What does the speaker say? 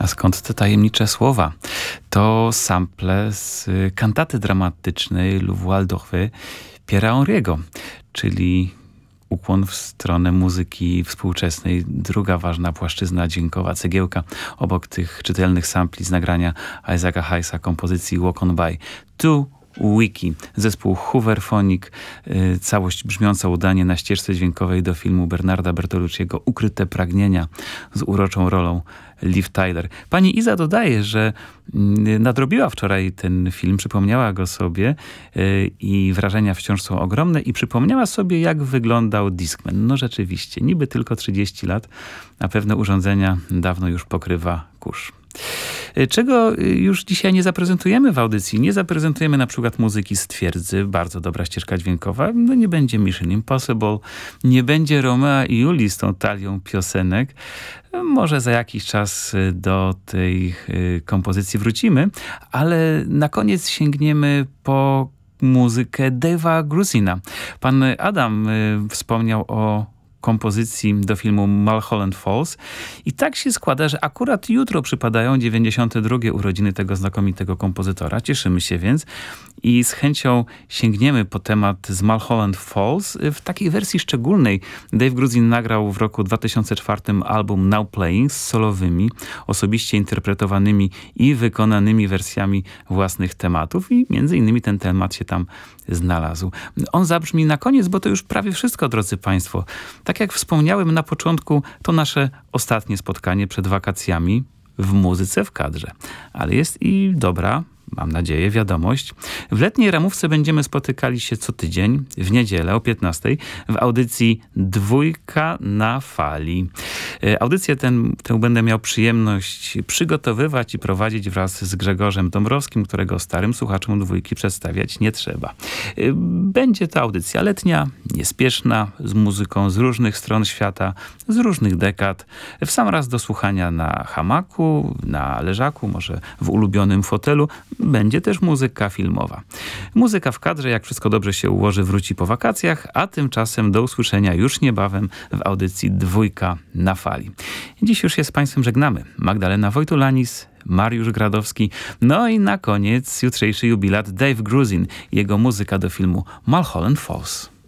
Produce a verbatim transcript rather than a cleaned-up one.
skąd te tajemnicze słowa? To sample z kantaty dramatycznej Le Voile d'Orphée Pierre'a Henry'ego, czyli ukłon w stronę muzyki współczesnej. Druga ważna płaszczyzna dźwiękowa, cegiełka obok tych czytelnych sampli z nagrania Isaaca Hayesa kompozycji Walk On By. Tu Wiki, zespół Hooverphonic, yy, całość brzmiąca udanie na ścieżce dźwiękowej do filmu Bernarda Bertolucciego Ukryte pragnienia z uroczą rolą Liv Tyler. Pani Iza dodaje, że yy, nadrobiła wczoraj ten film, przypomniała go sobie yy, i wrażenia wciąż są ogromne i przypomniała sobie, jak wyglądał Discman. No rzeczywiście, niby tylko trzydzieści lat, a pewne urządzenia dawno już pokrywa kurz. Czego już dzisiaj nie zaprezentujemy w audycji? Nie zaprezentujemy na przykład muzyki z Twierdzy, bardzo dobra ścieżka dźwiękowa. No nie będzie Mission Impossible, nie będzie Romea i Julii z tą talią piosenek. Może za jakiś czas do tej kompozycji wrócimy, ale na koniec sięgniemy po muzykę Dave'a Gruzina. Pan Adam wspomniał o kompozycji do filmu Mulholland Falls. I tak się składa, że akurat jutro przypadają dziewięćdziesiąte drugie urodziny tego znakomitego kompozytora. Cieszymy się więc i z chęcią sięgniemy po temat z Mulholland Falls w takiej wersji szczególnej. Dave Gruzin nagrał w roku dwa tysiące czwartym album Now Playing z solowymi, osobiście interpretowanymi i wykonanymi wersjami własnych tematów i między innymi ten temat się tam znalazł. On zabrzmi na koniec, bo to już prawie wszystko, drodzy Państwo. Tak jak wspomniałem na początku, to nasze ostatnie spotkanie przed wakacjami w muzyce w kadrze. Ale jest i dobra, mam nadzieję, wiadomość. W letniej ramówce będziemy spotykali się co tydzień, w niedzielę o piętnastej, w audycji Dwójka na fali. Audycję ten, tę będę miał przyjemność przygotowywać i prowadzić wraz z Grzegorzem Dąbrowskim, którego starym słuchaczom Dwójki przedstawiać nie trzeba. Będzie to audycja letnia, niespieszna, z muzyką z różnych stron świata, z różnych dekad, w sam raz do słuchania na hamaku, na leżaku, może w ulubionym fotelu. Będzie też muzyka filmowa. Muzyka w kadrze, jak wszystko dobrze się ułoży, wróci po wakacjach, a tymczasem do usłyszenia już niebawem w audycji Dwójka na fali. Dziś już się z Państwem żegnamy. Magdalena Wojtulanis, Mariusz Gradowski, no i na koniec jutrzejszy jubilat Dave Gruzin, jego muzyka do filmu Mulholland Falls.